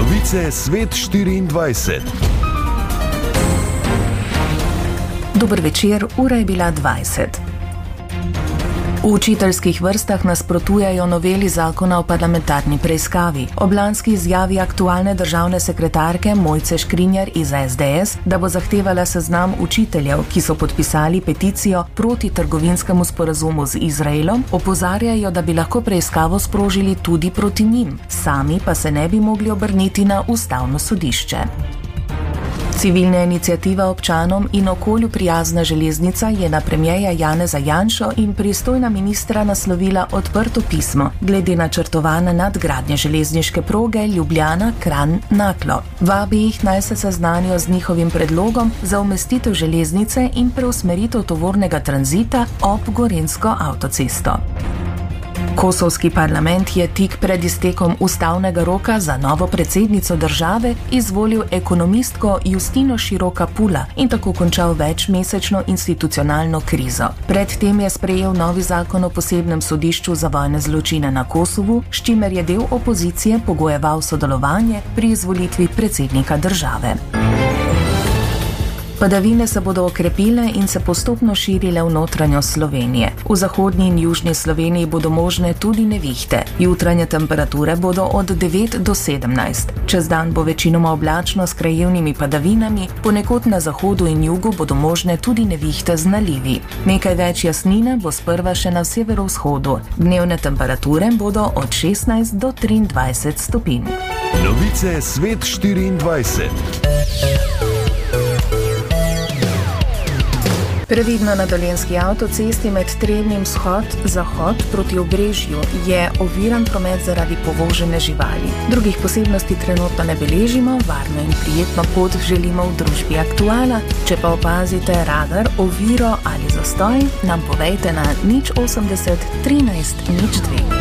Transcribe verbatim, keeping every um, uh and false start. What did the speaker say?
Novice Svet štiriindvajset. Dober večer, ura je bila dvajset. V učiteljskih vrstah nasprotujejo noveli zakona o parlamentarni preiskavi. Ob lanski izjavi aktualne državne sekretarke Mojce Škrinjar iz es de es, da bo zahtevala seznam učiteljev, ki so podpisali peticijo proti trgovinskemu sporazumu z Izraelom, opozarjajo, da bi lahko preiskavo sprožili tudi proti njim, sami pa se ne bi mogli obrniti na ustavno sodišče. Civilna iniciativa občanom in okolju prijazna železnica je na premierja Janeza Janšo in pristojna ministra naslovila odprto pismo glede načrtovane nadgradnje železniške proge Ljubljana-Kranj-Naklo. Vabi jih naj se seznanijo z njihovim predlogom za umestitev železnice in preusmeritev tovornega tranzita ob gorenjsko avtocesto. Kosovski parlament je tik pred iztekom ustavnega roka za novo predsednico države izvolil ekonomistko Justino Široka Pula in tako končal večmesečno institucionalno krizo. Predtem je sprejel novi zakon o posebnem sodišču za vojne zločine na Kosovu, s čimer je del opozicije pogojeval sodelovanje pri izvolitvi predsednika države. Padavine se bodo okrepile in se postopno širile v notranjost Slovenije. V zahodni in južni Sloveniji bodo možne tudi nevihte. Jutranje temperature bodo od devet do sedemnajst. Čez dan bo večinoma oblačno s krajevnimi padavinami, ponekod na zahodu in jugu bodo možne tudi nevihte z nalivi. Nekaj več jasnine bo sprva še na severovzhodu. Dnevne temperature bodo od šestnajst do triindvajset stopinj. Novice Svet štiriindvajset. Previdno na Dolenjski avtocesti med Trebnjem vzhod-zahod proti Obrežju je oviran promet zaradi povožene živali. Drugih posebnosti trenutno ne beležimo, varno in prijetno pot želimo v družbi Aktuala. Če pa opazite radar, oviro ali zastoj, nam povejte na nič osemdeset trinajst nič dve.